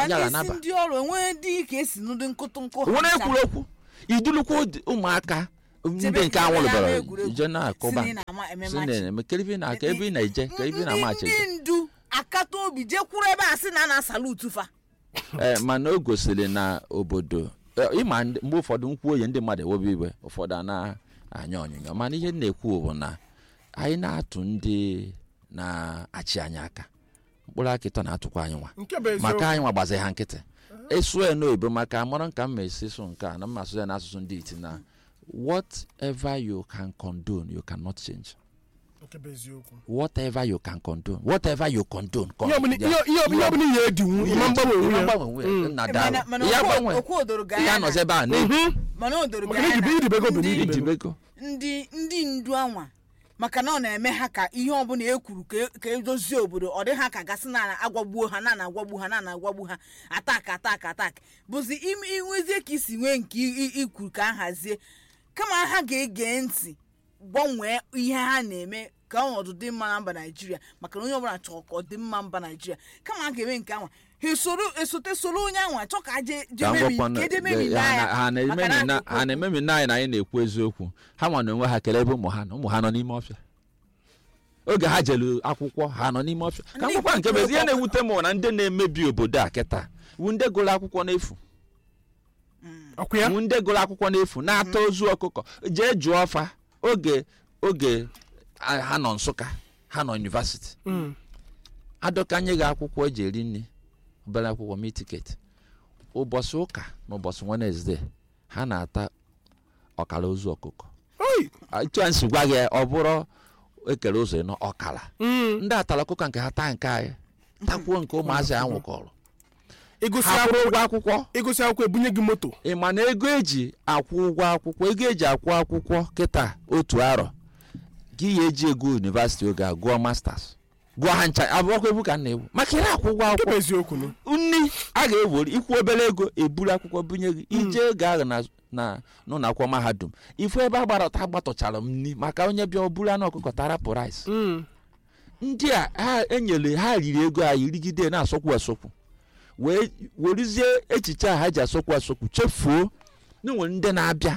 Speaker 3: nwere ekwuru okwu idulukwu ụmụaka ndị nke anwụrụbara ije na-akụba si na-eme keribi na aka ebe ị na-eje keribi na maachị
Speaker 1: ndu akata obi jekwuru ebe a sị na a na-asalutu fa
Speaker 3: mana o gosiri na obodo ịma mgbe ụfọdụ nkwuo onye ndị mmadụ ewobe iwe ụfọdụ a na-anya onyonyo mana ihe na-ekwu bụ na anyị na-atụ ndị na-achị anyị aka mkpụrụ akịtọ na-atụkwa anyị nwa maka anyị nwa gbazi ha nkịtị esue n'oyibo maka amụrụ nka m esi so nke a na mmasụ ya n'asụsụ ndị iti na whatever you can condone you cannot change. Whatever you can condone, whatever you condone.
Speaker 2: Ihe ọbụla ihe ediwu ịma mgbanwe
Speaker 3: ya nọzi ebe a
Speaker 1: ndị ndu anwa maka na ọ na-eme ha ka ihe ọbụla ekwuru ka edozie obodo ọ dị ha ka gasị na agwagbuo ha na-agwagbu ha atak bụzi inwezie ka isi nwee nke ikwuru ka a hazie kama ha ga-ege ntị gbanwee ihe ha na-eme ka ọnọdụ dị mma na mba Naịjirịa maka na onye ọbụla chọrọ ka ọ dị mma mba Naịjirịa kama ha ga-eme nke anwa esote soro onye anwa chọ ka ha
Speaker 3: na-ememi na anyị na-ekwu eziokwu ha nwa na onwe ha kere ebe ụmụ ha nọ n'ime ọfịa oge ha jelu akwụkwọ ha nọ n'ime ọfịa ka akwụkwọ nke bụ ihe na-ewute m na ndị na-emebi obodo a kịta wu ndị gụrụ akwụkwọ n'efu na-ata ozu ọkụkọ jee jụọ ọfa oge ha nọ Nsụka ha nọ yunivasiti adọkanye gị akwụkwọ eji eri nri obere akwụkwọ mee tiketi ụbọchị ụka na ụbọchị Wednesday ha na-ata ọkara ozu ọkụkọ chọnsị gwa gị ọ bụrụ ekere ụzọ ịnọ ọkara ndị atara ọkụkọ nke ha taa nke anyị takwuo nke ụmụazị ahụ kọrọ ịgụsị akwụkwọ
Speaker 2: ebunye gị moto
Speaker 3: ị ma na ego eji akwụ akwụkwọ kịta otu arọ gị ya eji ego university oge agụọ masters gụọ ha ncha abụọkwa ebu ka na-ebu maka ire akwụ ụgwọ akwụkwọ
Speaker 2: eziokwu
Speaker 3: nni a ga-ewere ikwu obere ego eburu akwụkwọ bunye gị ije ego ahụ na n'ụlọ akwụkwọ mahadum ifu ebe agbatọchara m nni maka onye bịa buru anụ ọkụkọ tarapụ rice ndị a ha enyere ha riri ego anyị rigide na-asọkwu wee werezie echiche a ha ji asọkwu chefuo na nwere ndị na-abịa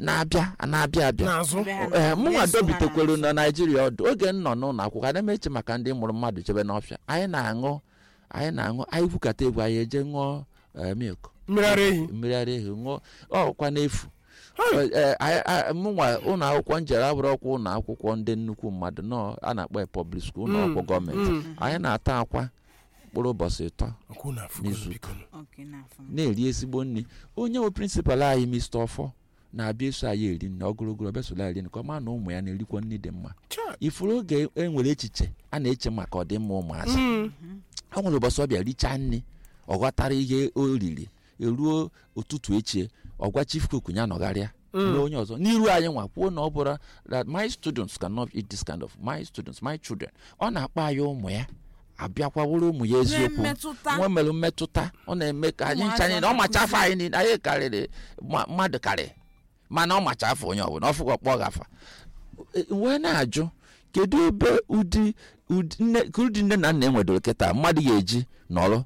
Speaker 3: mụnwa dobitekwere na Naijiria oge nọ n'ụlọ akwụkwọ ana m eche maka ndị mụrụ mmadụ chebe n'ọfịa anyị na-aṅụ anyị bukata egwu anyị eje ṅụọ milk mmiri ara ehi ṅụọ ọkwa n'efu mụnwa ụlọ akwụkwọ njere abụrụ ọkwa ụlọ akwụkwọ ndị nnukwu mmadụ nọ a na-akpọ public school ụlọ akwụkwọ gọọmenti anyị na-ata akwa mkpụrụ ụbọchị 3 n'izu na-eri ezigbo nri. Onye nwe prịnsịpal anyị Mr. Ọfọ na-abịa eso anyị eri nri ogologo ọbịasụla eri nri ka ọ maa na ụmụ ya na-erikwa nri dị mma. Ifuru oge enwere echiche a na-eche maka ọdịmma ụmụazị, ọ nwere ụbọchị ọbịa richaa nri ọ ghọtara ihe o riri eruo ụtụtụ echi ọgwa chief cook ya nọgharịa na onye ọzọ n'iru anyị nwa kwuo na ọ bụrụ that my students cannot eat this kind of my students my children. Ọ na-akpa anyị ụmụ ya abịakwa wụrụ ụmụ ya eziokwu nwe mere mmetụta. Ọ na-eme ka anyị nchanye na ọ macha afọ anyị anyị karịrị mmadụ karịrị mana ọ macha afọ onye ọbụla ọfụkọ kpọọ gafa wee na-ajụ kedu ebe ụdị nne na nna enwedoro kịta mmadụ ga-eji nọrọ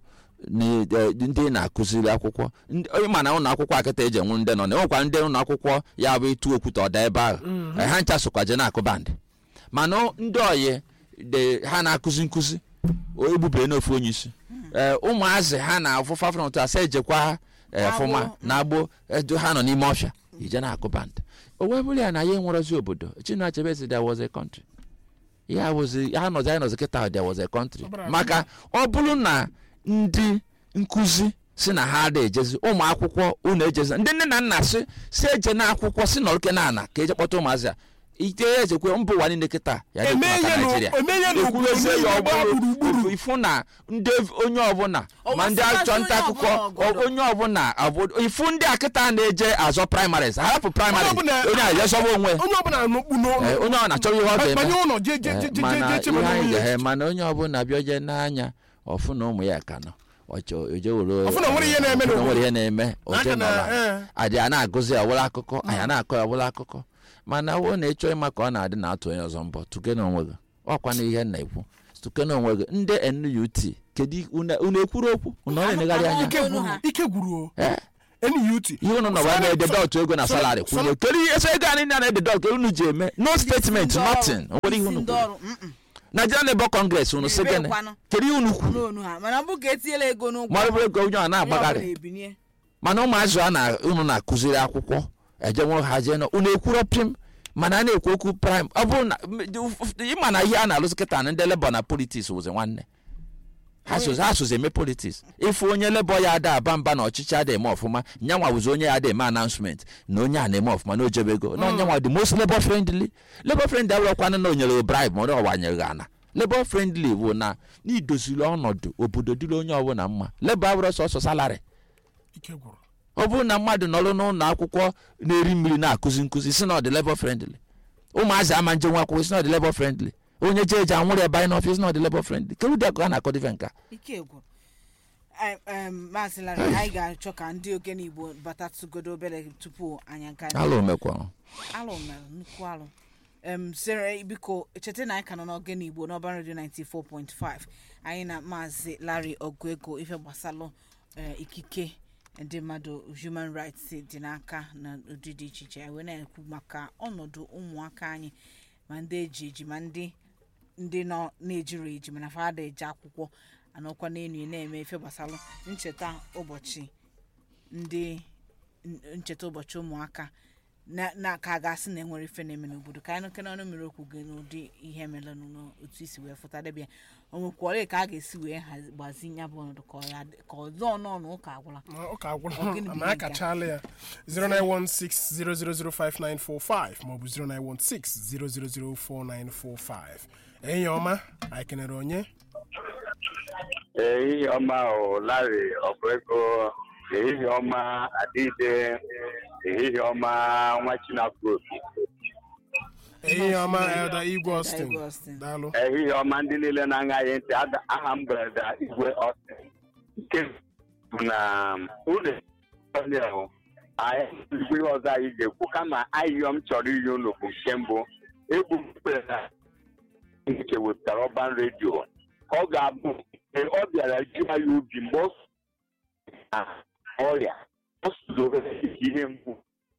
Speaker 3: ndị na-akụziri akwụkwọ. Onye ma na ụlọ akwụkwọ akịta eji enwe ndị nọ na-enwekwa ndị ụlọ akwụkwọ ya bụ ịtụ okwute ọda ebe ahụ ha ncha sokwa je na-akụ bandị mana ndị oyi ha na-akụzi nkụzi egbubere n'ofu onye isi ụmụazị ha na-afụ fafrọntụ asa ejekwa ọfụma na-agbụ ha nọ n'ime ọfịa ije na-akụ bandị. O wee bụrụ ya na ya enwerozi obodo Chinua Achebe si there was a country ya nọzi kịta there was a country maka ọ bụrụ na ndị nkụzi si na ha ada ejezi ụmụ akwụkwọ unu ejezi ndị nne na nna si eje na akwụkwọ si nọrụke na ana ka eje kpọta ụmụazị a ite ejekwe mba ụwa niile kịta ya dị maka Naịjirịa ekwurezie ya ọbụrụ ifu na ndị onye ọbụla ma ndị achọ nta akụkọ onye ọbụla ifu ndị akịta na-eje azọ primaries hapụ primaries onye a yesọba onwe onye ọ na-achọrọ ihe ọ ga-eme mana ihe anyị ga-eme mana onye ọbụla bịa oje n'anya ọfụ na ụmụ ya ka nọ nwere ihe na-eme oje nọla adị a na-agụzi ọwụla akụkọ anyị na-akọ ọwụla akụkọ mana ọ na-echọ ịma ka ọ na-adị na-atụ onye ọzọ mbọ tụke na onwe gị ọkwa na ihe na-ekwu tụke na onwe gị ndị NUT kedu unu ekwuru okwu unu na-enegharị anya
Speaker 2: ike gwuru
Speaker 3: NUT ihe unu nọ na-ede dọtụ ego na salary kwunye kedu eso ego anyị na-ede dọtụ unu ji eme no statement nothing nwere ihe unu kwuru Nigerian Labour Congress unu sị gịnị kedu ihe unu kwuru
Speaker 1: mana bụ ka etiela ego n'ụgwọ
Speaker 3: ma ọ bụ ego onye a na-agbagharị mana ụmụazụ unu na-akụziri akwụkwọ ejenwe ha jee unu ekwuro pim mana a na-ekwu okwu prime ọ bụrụ na ịma na ihe a na-alụzi kịta na ndị Labour na politics wụzi nwanne ha sozi eme politics ifu onye Labour ya ada aba mba na ọchịchị ada eme ọfụma nyanwa wụzi onye ya ada eme announcement na onye a na-eme ọfụma na ojebego na onyenwa the most Labour friendly abụrụkwana na onyere bribe ma ọ wanyere ana Labour friendly bụ na n'idozili ọnọdụ obodo dịrị onye ọbụla mma Labour abụrụ sọsọ salary ọ bụrụ na mmadụ nọrọ n'ụlọ akwụkwọ na-eri mmiri na-akụzi nkụzi si na ọ dị Labour friendly ụmụazị ama nje nwa akwụkwọ si na ọ dị Labour friendly onye je anwụrụ ebe anyị n'ọfịs na ọ dị Labour friendly kedu ụdị akụ a na-akọ dịfe nka
Speaker 1: Maazị Larry anyị ga-achọ ka ndị Ogene Igbo batatụgodo obere tupu anyị aga
Speaker 3: alụ mere
Speaker 1: nnukwu alụ sere biko cheta na anyị ka nọ n'Ogene Igbo n'Ọban Radio 94.5 anyị na Maazị Larry Oguego ife gbasalụ ikike ndị mmadụ human rights dị n'aka na ụdị dị iche iche wee na-ekwu maka ọnọdụ ụmụaka anyị ma ndị eji ma ndị nọ na-ejiri eji mana fada eji akwụkwọ anọkwa n'enu na-eme ife gbasalụ ncheta ụbọchị ụmụaka na ka ga-asị na enwere ife na-eme n'obodo ka anyị nọke n'ọnụ mmiri okwu gị n'ụdị ihe mere n'otu isi wee fụta debe ya o nwekwara ka a ga-esi wee gbazi ya bụ ọnọdụ ka ọzọ n'ọnụ ụka agwụla
Speaker 2: ma a kachala ya 09160005945 maọbụ 09160004945 enyi ọma anyị kenere onye
Speaker 4: ehihie ọma Larry Oguego ehihie ọma Adịde ehihie ọma nwa Chinafrobi
Speaker 2: ehihie ọma Elder Igwe Austin daalụ
Speaker 4: ehihie ọma ndị niile na-aṅaghị ntị aha m brada Igwe Austin nke bụ na ụlọ anyị ihe ọzọ anyị ga-ekwu kama ahịhịa m chọrọ iyi unu bụ nke mbụ egbupere na nke wepụtara Ọban redio ka ọ ga-abụ ọ bịara jụọ ya obi mgbe ọ na ọrịa ọ sụzoro ihe mgbu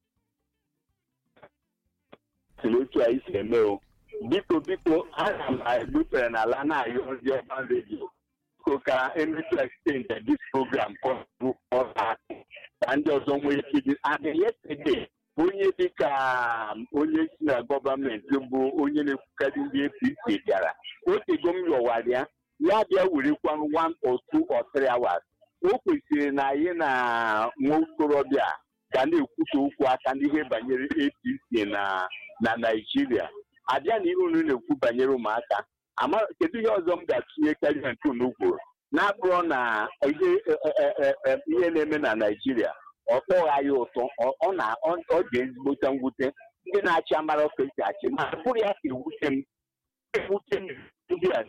Speaker 4: otu anyị si eme o biko ana m egbupere n'ala na-ayọ ndị Ọban redio biko ka emetu extend this program ka ndị ọzọ nwee ike dị adị yesterday onye dịka onye si na gọọmenti bụ onye na-ekwukarị ndị APC bịara otego m yọwara ya bịa werekwa 1 or 2 or 3 hours. O kwesịrị na anyị na nwa okorobịa ga na-ekwuta okwu aka n'ihe banyere APC na Naịjirịa. Abịa na ihe unu na-ekwu banyere ụmụaka kedu ihe ọzọ m ga-atụnye karịa nke unu kwuru na-abụrụ na ihe na-eme na Naịjirịa ọ tọghị anyị ụtọ, ọ ga-ezigbota mwute. Ndị na-achị amara ofesi achị ma bụrụ ya ka ewute m ndị a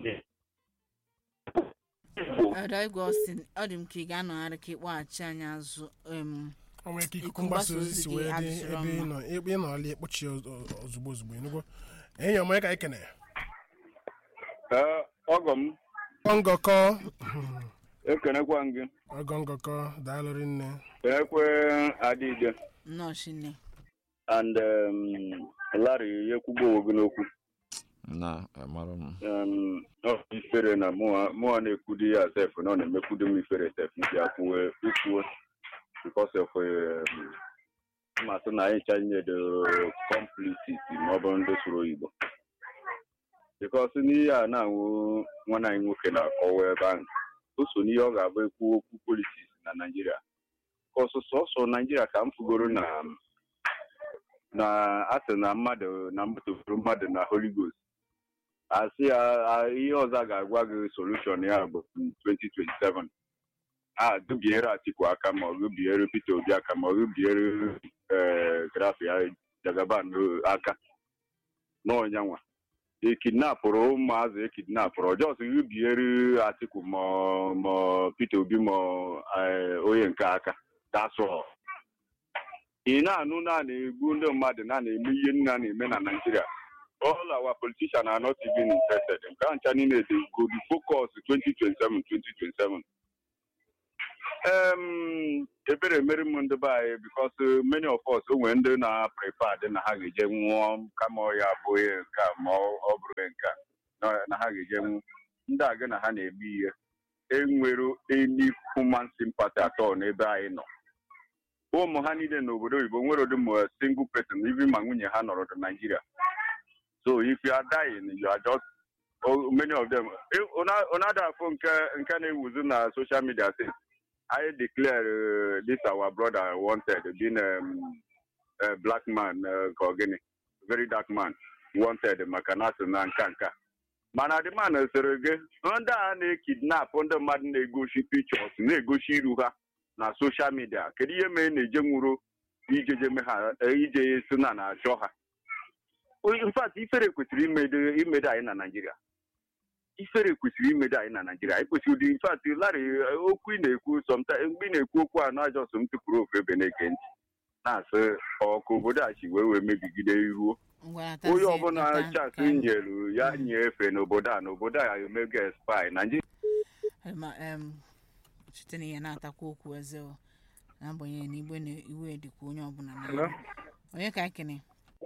Speaker 1: ọ dị m ka ị ga-anọgharị ka ịkpọghachi anyị azụ.
Speaker 2: O nwere ka ikuku mgbasa ozi si wee dị ebe ị nọọla ekpochi ozugbo enugwu enyi ọmụ ka ikene
Speaker 5: ọgọ m
Speaker 2: ngọkọ
Speaker 5: ekenekwa gị
Speaker 2: ọgọ ngọkọ daalụrị nne
Speaker 5: ekwe adịde
Speaker 1: nnọchine
Speaker 5: and Larry yekwugbo ogo n'okwu
Speaker 3: na amara m
Speaker 5: ifere na mụa na-ekwudi ya sef na ọ na-emekwudo m ifere sef iji akwụwe ukwuwe because of mmasị na anyị chanyedo complicity ma ọ bụrụ ndị sụrụ oyibo because n'ihe a na-anwụ nwanne anyị nwoke na-akọwa ebe ahụ o so n'ihe ọ ga-abụ ekwu okwu politiks na Naịjirịa ọsọ Naịjirịa ka m fugoro na asị na mmadụ na mmetụfuru mmadụ na Holy Ghost asị ya ihe ọzọ ga-agwa gị solushon ya bụ 2027 dubiere Atiku aka ma ọ gụbiere Peter Obi aka ma ọ gụbiere Grafia Jagaban aka n'ọnyanwa ekidnapụrụ ụmụazụ ekidnapụrụ ọjọọ sị gụbiere Atiku ma Peter Obi ma onye nke aka dasọ ị na-anụ na na-egbu ndị mmadụ na na-eme ihe nna na-eme na Nigeria. All our politicians are not even interested. Nke ncha niile dey go the focus 2027. Ebere mere m ndị be anyị because many of us nwere ndị na-prepared na ha ga-eje nwụọ kama ya abụghị nke ma ọ bụrụ nke na ha ga-eje nwụ. Ndị a gị na ha na-eme ihe enwere any human sympathy at all n'ebe anyị nọ. Ụmụ ha niile n'obodo oyibo nwere ụdị ma single person even ma nwunye ha nọrọ na Nigeria. So if you are dying, you are just many of them. Another phone nke na-ewuzi na social media say I declare this our brother wanted, being a black man, very dark man, wanted Makanatu na nkanka. Mana the man sere gị ndị a na-ekidnap ndị mmadụ na-egosi pictures na-egosi iru ha na social media. Kedu ihe mere na-eje nwụrụ ije si na achọ ha? In fact, ifere kwesịrị imede anyị na Nigeria. Ifere kwesịrị imede anyị na Nigeria. Anyị kwesịrị in fact Larry okwu ị na-ekwu sometimes mgbe ị na-ekwu okwu a na-ajọsọ m tụpụrụ ofu ebe na-ege ntị na-asị ọkụ obodo a chi wee mebigide iruo onye ọbụla chasị nyelu ya nyefe n'obodo a emego spy Nigeria.
Speaker 1: Site na ihe na-atakwa okwu eze n'agbanyeghị na igbe na iwe dịkwa onye ọbụla na onye ka ekene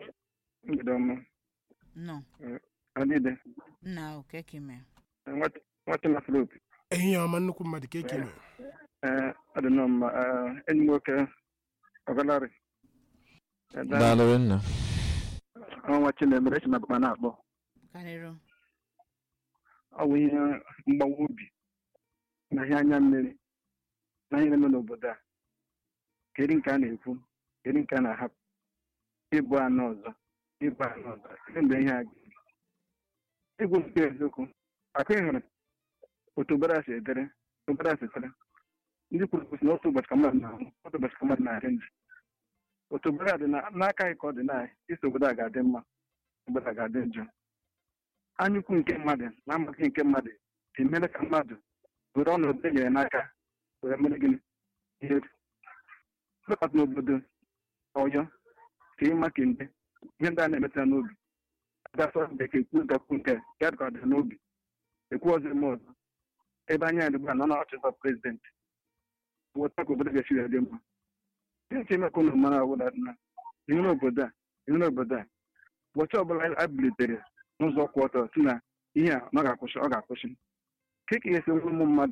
Speaker 1: no
Speaker 6: adide
Speaker 1: nna oke keme
Speaker 6: nwata na flop
Speaker 2: ehihie ọma nnukwu mmadụ ka ekene
Speaker 6: adịnọ mma enyi m nwoke ọgalarị
Speaker 3: daalụ nna
Speaker 6: ọnwa Chinemere echi na bụkwa na-akpọ
Speaker 1: karịrị
Speaker 6: ọ bụ ihe mgbanwe obi na ihe anya mmiri na ihe nọ n'obodo a keri nke a na-ekwu keri nke a na-ahapụ ịbụ anọ ọzọ mgbe ihe a egwu nke eziokwu akụ ịhụrụ otobara si edere otobara si tere ndị kwuru kwụsị na otu ụbọchị ka mmadụ na-ahụ otu ụbọchị ka mmadụ na-arị ndụ otobara dị n'aka anyị ka ọ dị n'anyị isi obodo a ga-adị mma obodo a ga-adị njọ anyụkwu nke mmadụ na amaghị nke mmadụ emere ka mmadụ were ọnọdụ enyere n'aka were mere gịnị ihe lekọta n'obodo Ọyọ ka ịma kemgbe ihe ndị a na-emetara n'obi gasọ bekee ekwu gakwu nke ya dịka ọ dị n'obi ekwu ọzọ eme ọzọ ebe anya dịgba nọ na ọchịchị prezidenti weta ka obodo ga-esi dị mma ihe nche emeka ụlọ mara ọbụla dị na ihere obodo a ụbọchị ọbụla a bilitere n'ụzọ kwụ ọtọ si na ihe a ọ ga-akwụsị ka ihe esi ụmụ mmadụ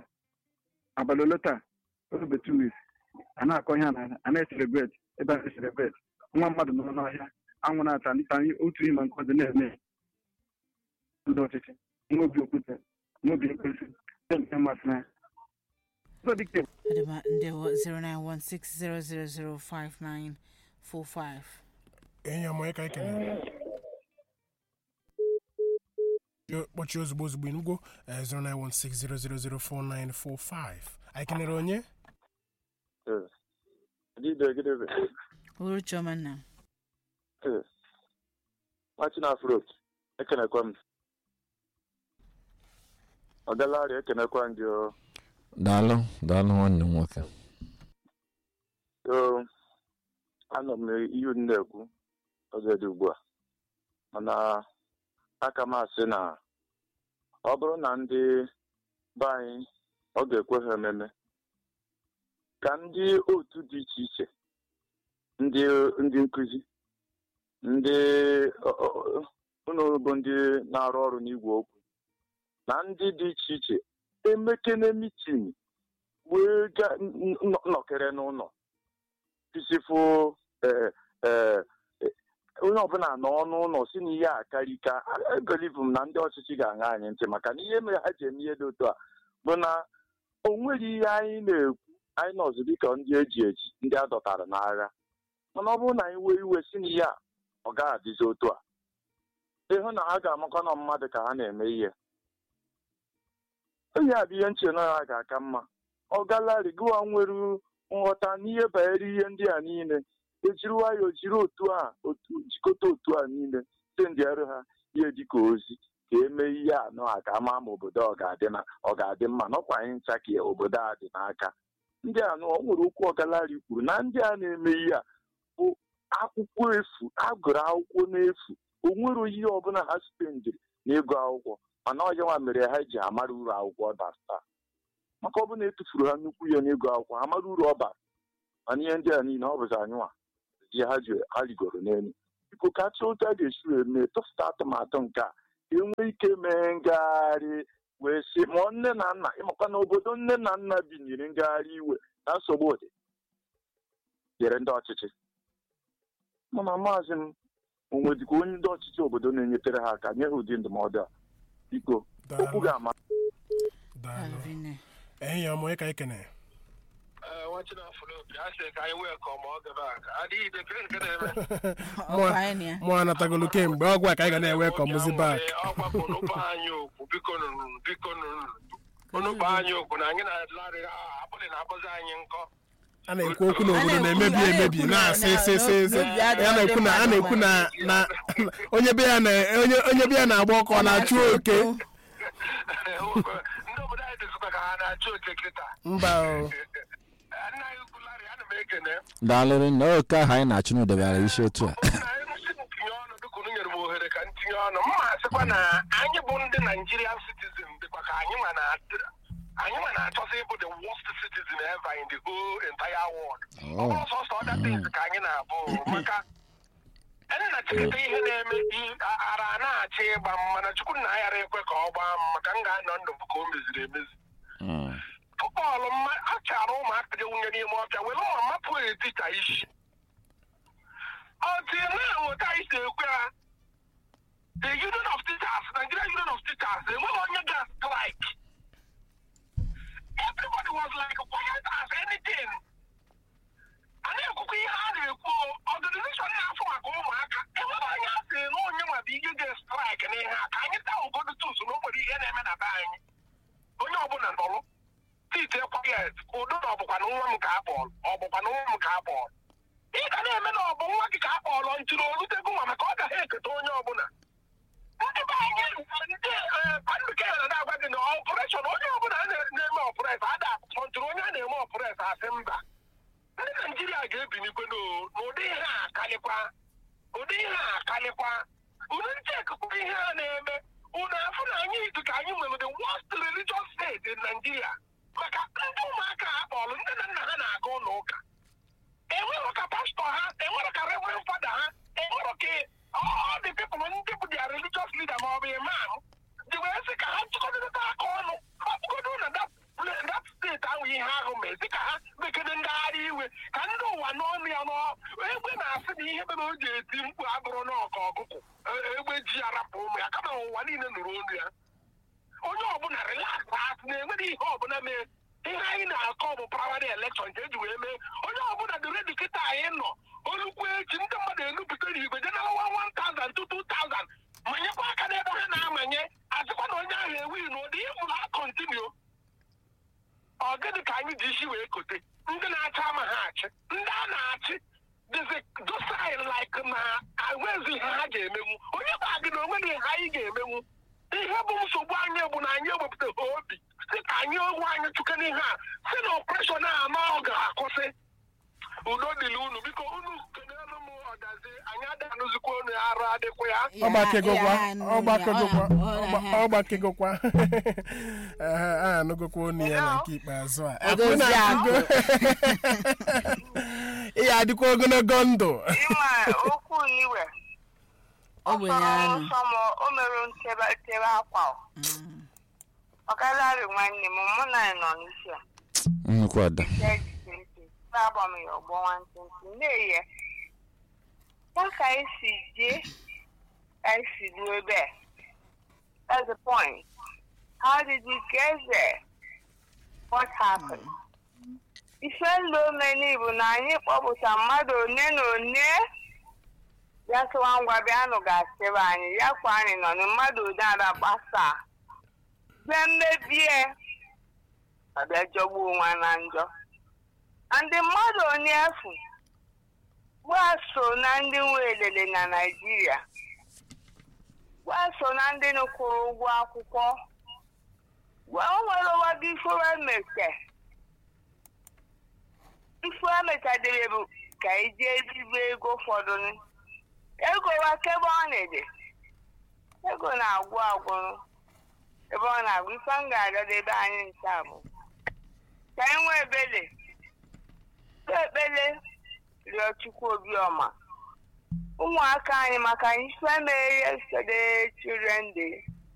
Speaker 6: abalị ole taa obe 2 weeks a na-akọ ihe a na-eselebreti ebe a na-eselebreti nwa mmadụ nọ n'ọhịa anwụ na-ata ndị ka anyị otu ihe ma nke ọzọ na-eme ndị ọchịchị n'obi okwute n'obi ekwesị na-eme mmasị na
Speaker 1: Adama ndewo 09160005945.
Speaker 2: enyi amụ ka ikene kpọchi ozugbo inugwo 09160004945 anyị kenere onye
Speaker 1: Uru choma na.
Speaker 5: Martin Afro, ekenekwa m. Ọgalari ekenekwa ndị o.
Speaker 3: Daalụ nwanne m nwoke.
Speaker 5: Anọ m n'ihu na-ekwu oge dị ugbu a. Mana aka m asị na ọ bụrụ na ndị be anyị ọ ga-ekwe ha ememe ka ndị otu dị iche iche ndị nkụzi ndị ụlọọrụ ndị na-arụ ọrụ n'igwe okwu na ndị dị iche iche emekene mitin wee nọkere n'ụlọ tisifụ onye ọbụla nọ n'ụlọ si na ihe akarịka ebelivu m na ndị ọchịchị ga-aṅa anyị ntị maka na ihe mere ha ji eme ihe dị otu a bụ na o nweghị ihe anyị na-ekwu anyị nọzụ dịka ndị eji ndị a dọtara n'agha mana ọ bụrụ na anyị wee iwe si na ihe a ọ gaghị adịzi otu a ịhụ na ha ga-amakwa na mmadụ ka ha na-eme ihe onye a bụ ihe nche na ya ga-aka mma ọ galarị gụwa nwere nghọta n'ihe banyere ihe ndị a niile ejiri nwayọọ jiri jikọta otu a niile site ndị ọrụ ha ihe dịka ozi ka eme ihe anọ a ka ama ma obodo ọ ga-adị mma n'ọkwa anyị ncha ka obodo a dị n'aka ndị anọ ọ nwere okwu ọgalari kwuru na ndị a na-eme ihe a bụ akwụkwọ efu agụrụ akwụkwọ n'efu o nwere ihe ọbụla ha spendiri n'ịgụ akwụkwọ mana ọjọọ mere ha ji amara uru akwụkwọ dasta maka ọ bụ na etufuru ha nnukwu ihe n'ịgụ akwụkwọ ha mara uru ọ bara mana ihe ndị a niile ọ bụzi anyịnwa ha rigoro n'elu biko ka chọọ otu a ga-esi eme tụpụta atụmatụ nke a enwe ike mee ngagharị wee sị ma nne na nna ịmakwa na obodo nne na nna binyere ngagharị iwe na nsogbu dị nyere ndị ọchịchị mana maazị m onwe dịka onye ndị ọchịchị obodo na-enyetere ha aka nye ha ụdị ndụmọdụ a biko okwu ga-ama
Speaker 2: enyi ya mụ ka ikene mụ anatagolu kemgbe ọgwụ a ka anyị ga na-ewe ka ọmụzi bak a na-ekwu okwu n'obodo na-emebi emebi na-asị a na-ekwu na onye be ya na-agba ọkụ ọ na-achụ oke mba
Speaker 3: daalụrị na oke ahụ anyị na-achụ n'udebara isi otu a
Speaker 7: sịkwa na anyị bụ ndị Nigerian citizen dịkwa ka anyị ma na-achọsị ịbụ the worst citizen ever in the whole entire world. Ọ bụrụ sọsọ other things ka anyị na-abụ maka anyị na-achịkọta ihe na-eme ara na-achị ịgba mana Chukwu na aghara ekwe ka ọ gbaa maka m ga-anọ ndụ ka o meziri emezi bọọlụ achara ụmụaka dị nwunye n'ime ọbịa were ụmụ mapụ etita isi ọtị na-enweta anyị si ekwe ha the Union of Teachers, Nigeria Union of Teachers, enweghị onye ga-strike. Everybody was like quiet as anything. A na-ekwukwa ihe a na-ekwu organization na-afụ maka ụmụaka enweghị onye a sị na onye nwa bụ ihe ga-strike n'ihe a ka anyị taa obodo tus na o nwere ihe na-eme na be anyị onye ọbụla nọrọ titi quiet ụdụ na ọbụkwa na nwa m ka akpọrọ ọbụkwa na nwa m ka akpọrọ ị ga na-eme na ọ bụ nwa gị ka akpọrọ ntiri olutego nwa maka ọ gaghị eketa onye ọbụla ndị be anyị ndị pandike na-agwa gị na ọpụreshọn onye ọbụla na-eme ọpụres ada akpọntụrụ onye a na-eme ọpụres asị mba ndị Naijiria ga-ebinikwe n'ụdị ihe a akalịkwa unu nchekwa ihe a na-eme unu afụ na anyị dị ka anyị nwere the worst religious state in Nigeria maka ndị ụmụaka ha kpọrọ ndị na nna ha na-aga ụlọ ụka enwere ka pastọ ha enwere ka reverend fada ha enwere ka all the people ndị bụ their religious leader ma ọ bụ imam dị wee sị ka ha chịkọdịta aka ọnụ ọbụgodo na that steeti ahụ ihe ahụ mee dị ka ha mekede ngagharị iwe ka ndị ụwa n'ọnụ ya egbe na-asị na ihe ebe na o ji eti mkpu agụrụ n'ọka ọkụkụ egbe ji arapụ ụmụ ya kama ụwa niile nụrụ olu ya onye ọbụla relax na-enwere ihe ọbụla mee ihe anyị na-akọ bụ praịmarị elekshọn nke eji wee mee onye ọbụla dị redi kịta anyị nọ olukwu echi ndị mmadụ enupụta n'igwe jenarawa 1000 to 2000 manyekwa aka n'ebe ha na-amanye azịkwa na onye ahụ ewighị na ụdị ịmụrụ ha kọntinio ọ gịnị ka anyị ji isi wee kote ndị na-achị ama ha achị ndị a na-achị dịzi dosail lik na enwezi ihe ha ga-emenwu onye gba gị na onweghị ihe anyị ga-emenwu ihe bụ nsogbu anyị bụ na anyị ewepụtaghị obi si ka anyị onwe anyị chụke n'ihe a si na ọpreshọn a ma ọ ga-akwụsị udo dịrị unu biko unu kenelu m ọdazi anyị adanụzikwa unu arụ adịkwa ya
Speaker 2: ọgbakegokwa anụgokwa onu ya na nke ikpeazụ a ihe adịkwa ogologo ndụ
Speaker 8: o mere ntebe akwa ọkararị nwanne m mụ na nọ n'isi a
Speaker 3: nnukwu ada
Speaker 8: na-agba m ya ọgbọ nwantịntị na-eye ya ka esi jee esi ruo ebe that's the point. How did you get there? What happened? Ife ndị omeni bụ na anyị kpọpụta mmadụ one na one ya sịwa ngwa bịanụ ga-asịrị anyị ya kwa anyị nọ na mmadụ one ada gbasa bịa mmebie ọbịa jọgbuo onwe na njọ ndị mmadụ onye efu gbaso na ndị nwe elele na Naịjirịa gbaso na ndị kwụrụ ụgwọ akwụkwọ o nwere ụwadị ife emechadere bụ ka ije ebibe ego ụfọdụ ego wa kebe ọ na-ede ego na-agwụ agwụrụ ebe ọ na-agwụ ife m ga-agada ebe anyị nche bụ ka anyị nwee ekpele rịọ Chukwu Obiọma ụmụaka anyị maka ife mere yesterday children day